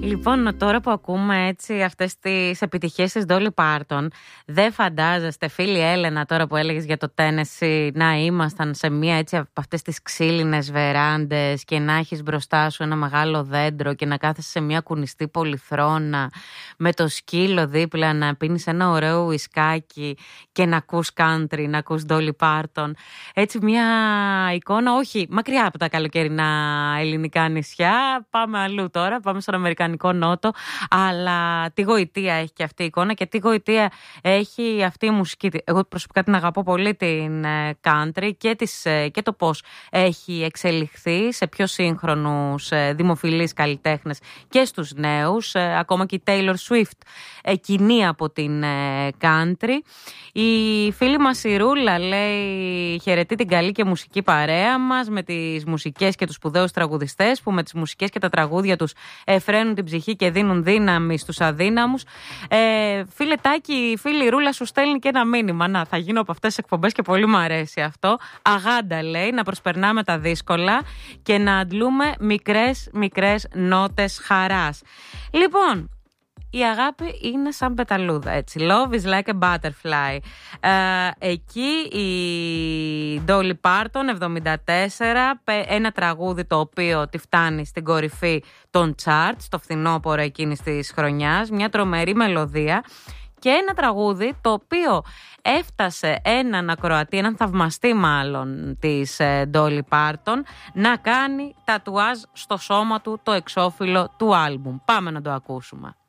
Λοιπόν, τώρα που ακούμε έτσι αυτές τις επιτυχίες της Dolly Parton, δεν φαντάζεστε, φίλη Έλενα, τώρα που έλεγες για το Tennessee, να ήμασταν σε μία έτσι από αυτές τις ξύλινες βεράντες και να έχεις μπροστά σου ένα μεγάλο δέντρο και να κάθεσαι σε μία κουνιστή πολυθρόνα με το σκύλο δίπλα, να πίνεις ένα ωραίο ουισκάκι και να ακούς country, να ακούς Dolly Parton. Έτσι μία εικόνα, όχι μακριά από τα καλοκαιρινά ελληνικά νησιά, πάμε αλλού τώρα, πάμε στον Αμερικανικό Νότο, αλλά τι γοητεία έχει και αυτή η εικόνα και τι γοητεία έχει αυτή η μουσική. Εγώ προσωπικά την αγαπώ πολύ την country και το πώς έχει εξελιχθεί σε πιο σύγχρονους δημοφιλείς καλλιτέχνες και στους νέους, ακόμα και η Taylor Swift κινεί από την country. Η φίλη μας η Ρούλα λέει: χαιρετεί την καλή και μουσική παρέα μας με τις μουσικές και τους σπουδαίους τραγουδιστές που με τις μουσικές και τα τραγούδια τους φρένουν την ψυχή και δίνουν δύναμη στους αδύναμους. Φίλε Τάκη, φίλη Ρούλα σου στέλνει και ένα μήνυμα. Να, θα γίνω από αυτές τις εκπομπές και πολύ μου αρέσει αυτό. Αγάντα λέει, να προσπερνάμε τα δύσκολα και να αντλούμε μικρές νότες χαράς. Λοιπόν, η αγάπη είναι σαν πεταλούδα, έτσι. Love is like a butterfly. Εκεί η Dolly Parton, 74, ένα τραγούδι το οποίο τη φτάνει στην κορυφή των charts, το φθινόπωρο εκείνης της χρονιάς, μια τρομερή μελωδία και ένα τραγούδι το οποίο έφτασε έναν ακροατή, έναν θαυμαστή μάλλον της Dolly Parton, να κάνει τατουάζ στο σώμα του το εξώφυλλο του άλμπουμ. Πάμε να το ακούσουμε.